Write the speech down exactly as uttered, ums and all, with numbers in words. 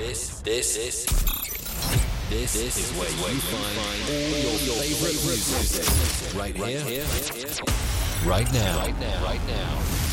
this, this, this, this, this is where you find all your favorite music. Right here, right now, right now, right now.